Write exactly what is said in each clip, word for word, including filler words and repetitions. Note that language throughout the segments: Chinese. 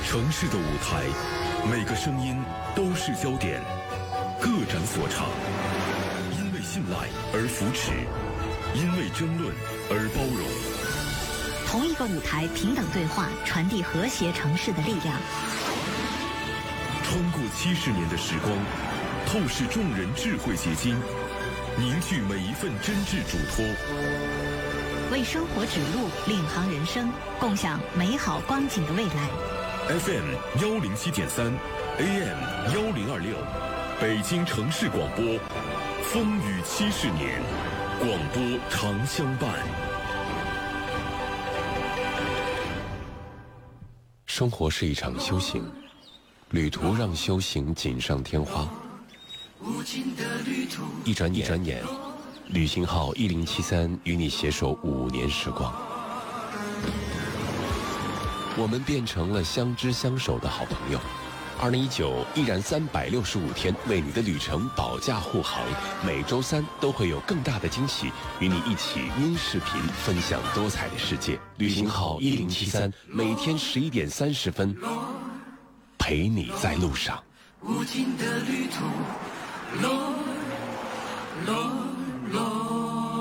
城市的舞台，每个声音都是焦点，各展所长。因为信赖而扶持，因为争论而包容。 同一个舞台，平等对话，传递和谐城市的力量。 穿过七十年的时光，透视众人智慧结晶，凝聚每一份真挚嘱托。 为生活指路，领航人生，共享美好光景的未来。 F M 幺零七点三 ，A M 幺零二六，北京城市广播，风雨七十年，广播常相伴。 生活是一场修行，旅途让修行锦上添花。一转眼，一转眼，旅行号一零七三与你携手五年时光。我们变成了相知相守的好朋友。二零一九依然三百六十五天为你的旅程保驾护航，每周三都会有更大的惊喜，与你一起音视频分享多彩的世界。旅行号一零七三，每天十一点三十分，陪你在路上。 无尽的旅途，落落落。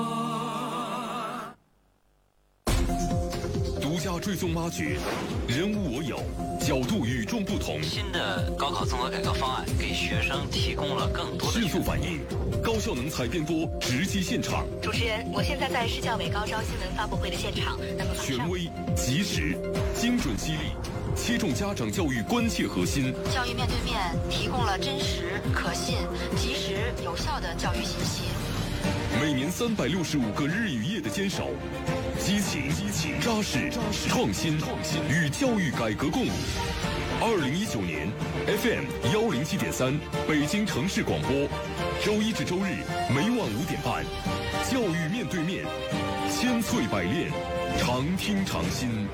独家追踪挖掘，人无我有，角度与众不同。 新的高考综合改革方案给学生提供了更多的迅速反应，高校能采编播直击现场。 主持人，我现在在市教委高招新闻发布会的现场。那么权威、及时、精准激励，切中家长教育关切核心。 教育面对面提供了真实、可信、及时、有效的教育信息。 每年三百六十五个日与夜的坚守，激情、激情、扎实、扎实、创新、创新，与教育改革共舞。二零一九年 F M 幺零七点三，北京城市广播，周一至周日每晚五点半，教育面对面，千翠百炼，常听常新。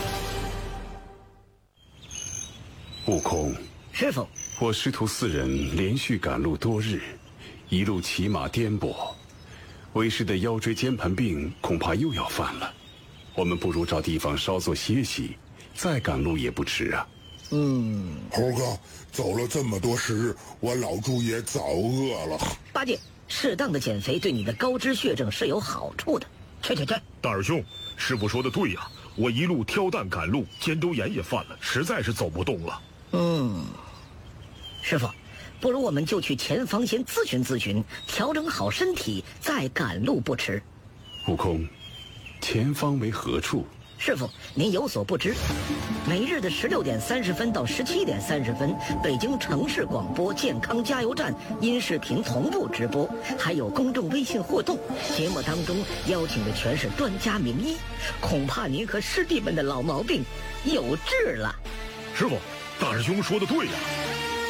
悟空， 师傅， 我师徒四人连续赶路多日，一路骑马颠簸，为师的腰椎间盘病恐怕又要犯了。我们不如找地方稍作歇息，再赶路也不迟啊。 嗯， 猴哥，走了这么多时日，我老猪也早饿了。 八戒，适当的减肥对你的高脂血症是有好处的。去去去！ 大师兄，师傅说的对呀，我一路挑担赶路，肩周炎也犯了，实在是走不动了。 嗯，师傅，不如我们就去前方先咨询咨询，调整好身体，再赶路不迟。 悟空，前方为何处？ 师傅，您有所不知，每日的十六点三十分到十七点三十分，北京城市广播健康加油站音视频同步直播，还有公众微信互动。节目当中邀请的全是专家名医，恐怕您和师弟们的老毛病有治了。 师傅，大师兄说的对呀。